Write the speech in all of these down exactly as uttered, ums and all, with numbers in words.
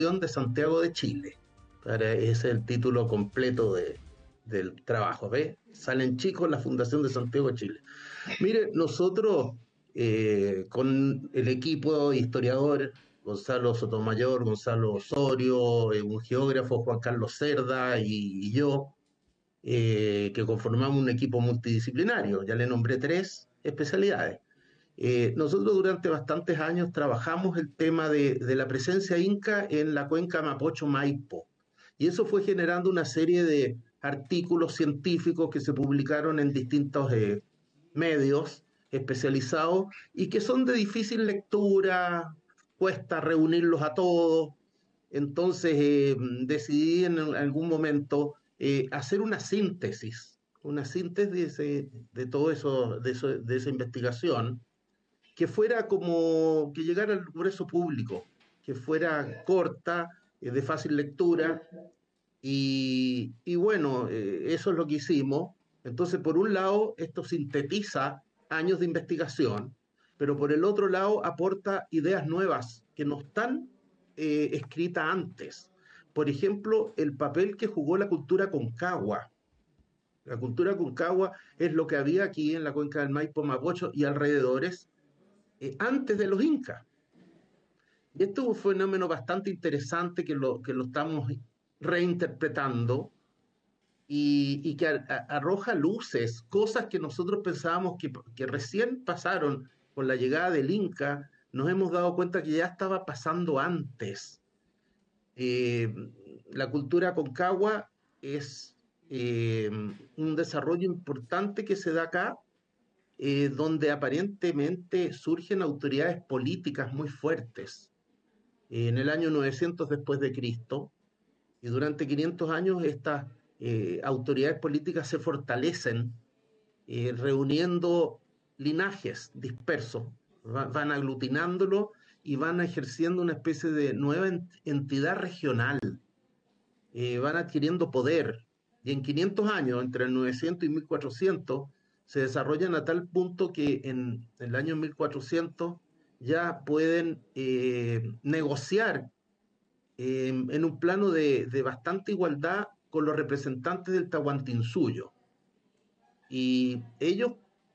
de Santiago de Chile. Para, ese es el título completo de, del trabajo. ¿Ves? Salen chicos la Fundación de Santiago de Chile. Mire, nosotros eh, con el equipo historiador, Gonzalo Sotomayor, Gonzalo Osorio, eh, un geógrafo, Juan Carlos Cerda y, y yo, eh, que conformamos un equipo multidisciplinario. Ya le nombré tres especialidades. Eh, nosotros durante bastantes años trabajamos el tema de, de la presencia inca en la cuenca Mapocho-Maipo, y eso fue generando una serie de artículos científicos que se publicaron en distintos eh, medios especializados y que son de difícil lectura, cuesta reunirlos a todos. Entonces eh, decidí en algún momento eh, hacer una síntesis, una síntesis de, ese, de todo eso, de, eso, de esa investigación, que fuera como que llegara al grueso público, que fuera corta, eh, de fácil lectura, y, y bueno, eh, eso es lo que hicimos. Entonces, por un lado, esto sintetiza años de investigación, pero por el otro lado aporta ideas nuevas que no están eh, escritas antes. Por ejemplo, el papel que jugó la cultura concagua. La cultura concagua es lo que había aquí en la cuenca del Maipo, Mapocho y alrededores eh, antes de los incas. Y esto es un fenómeno bastante interesante que lo, que lo estamos reinterpretando y, y que a, a, arroja luces, cosas que nosotros pensábamos que, que recién pasaron con la llegada del Inca, nos hemos dado cuenta que ya estaba pasando antes. Eh, la cultura concagua es eh, un desarrollo importante que se da acá, eh, donde aparentemente surgen autoridades políticas muy fuertes. Eh, en el año novecientos después de Cristo, y durante quinientos años estas eh, autoridades políticas se fortalecen, eh, reuniendo linajes dispersos, va, van aglutinándolo y van ejerciendo una especie de nueva ent entidad regional, eh, van adquiriendo poder, y en quinientos años, entre el novecientos y mil cuatrocientos, se desarrollan a tal punto que en, en el año mil cuatrocientos ya pueden eh, negociar eh, en un plano de, de bastante igualdad con los representantes del Tahuantinsuyo. Y ellos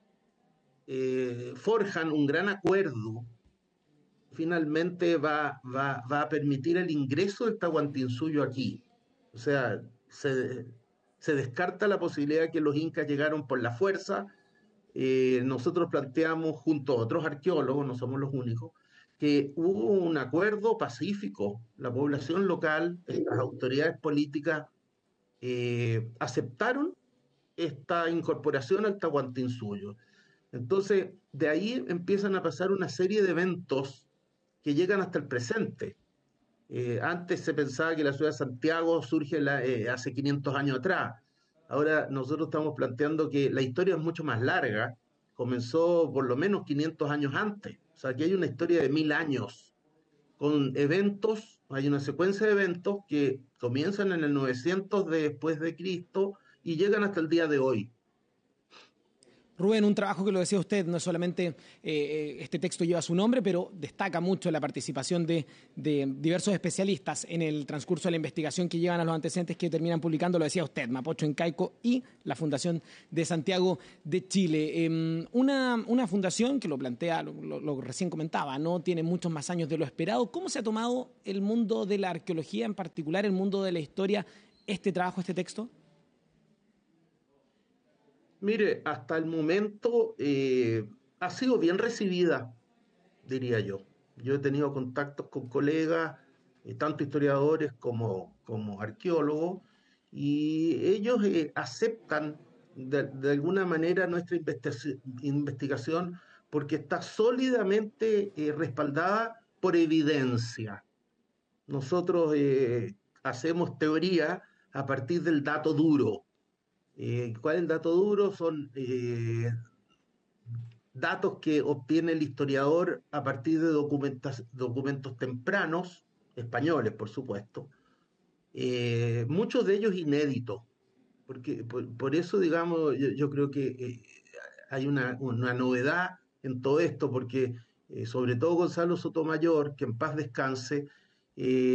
eh, forjan un gran acuerdo, finalmente va, va, va a permitir el ingreso del Tahuantinsuyo aquí. O sea, se, se descarta la posibilidad de que los incas llegaron por la fuerza. Eh, nosotros planteamos, junto a otros arqueólogos, no somos los únicos, que hubo un acuerdo pacífico. La población local, las autoridades políticas eh, aceptaron esta incorporación al Tahuantinsuyo. Entonces, de ahí empiezan a pasar una serie de eventos que llegan hasta el presente. Eh, antes se pensaba que la ciudad de Santiago surge la, eh, hace quinientos años atrás. Ahora nosotros estamos planteando que la historia es mucho más larga, comenzó por lo menos quinientos años antes. O sea, que hay una historia de mil años, con eventos, hay una secuencia de eventos que comienzan en el novecientos de después de Cristo y llegan hasta el día de hoy. Rubén, un trabajo que lo decía usted, no solamente eh, este texto lleva su nombre, pero destaca mucho la participación de, de diversos especialistas en el transcurso de la investigación que llevan a los antecedentes que terminan publicando, lo decía usted, Mapocho Incaico y la Fundación de Santiago de Chile. Eh, una, una fundación que lo plantea, lo, lo, lo recién comentaba, no tiene muchos más años de lo esperado. ¿Cómo se ha tomado el mundo de la arqueología, en particular el mundo de la historia, este trabajo, este texto? Mire, hasta el momento eh, ha sido bien recibida, diría yo. Yo he tenido contactos con colegas, eh, tanto historiadores como, como arqueólogos, y ellos eh, aceptan de, de alguna manera nuestra investi- investigación porque está sólidamente eh, respaldada por evidencia. Nosotros eh, hacemos teoría a partir del dato duro. Eh, ¿Cuál es el dato duro? Son eh, datos que obtiene el historiador a partir de documentos tempranos, españoles por supuesto, eh, muchos de ellos inéditos, porque por, por eso, digamos, yo, yo creo que eh, hay una, una, novedad en todo esto, porque eh, sobre todo Gonzalo Sotomayor, que en paz descanse, eh,